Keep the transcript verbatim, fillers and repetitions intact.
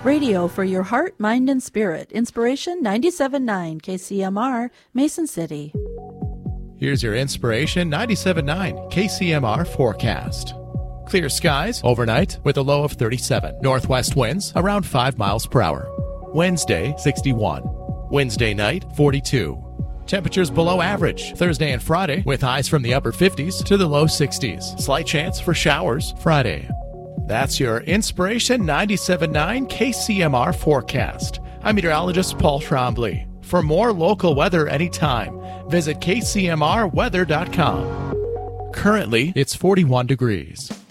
Radio for your heart, mind, and spirit. Inspiration ninety-seven point nine K C M R, Mason City. Here's your Inspiration ninety-seven point nine K C M R forecast. Clear skies overnight with a low of thirty-seven. Northwest winds around five miles per hour. Wednesday, sixty-one. Wednesday night, forty-two. Temperatures below average Thursday and Friday with highs from the upper fifties to the low sixties. Slight chance for showers Friday. That's your Inspiration ninety-seven point nine K C M R forecast. I'm meteorologist Paul Trombley. For more local weather anytime, visit K C M R weather dot com. Currently, it's forty-one degrees.